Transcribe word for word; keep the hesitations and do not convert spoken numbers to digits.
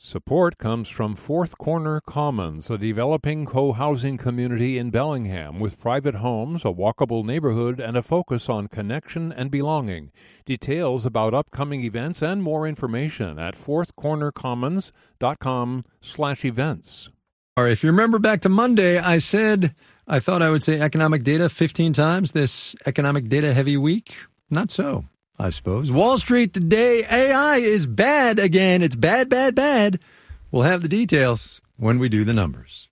Support comes from Fourth Corner Commons, a developing co-housing community in Bellingham with private homes, a walkable neighborhood, and a focus on connection and belonging. Details about upcoming events and more information at fourthcornercommons.com slash events. All right, if you remember back to Monday, I said I thought I would say economic data fifteen times this economic data heavy week. Not so, I suppose. Wall Street today, A I is bad again. It's bad, bad, bad. We'll have the details when we do the numbers.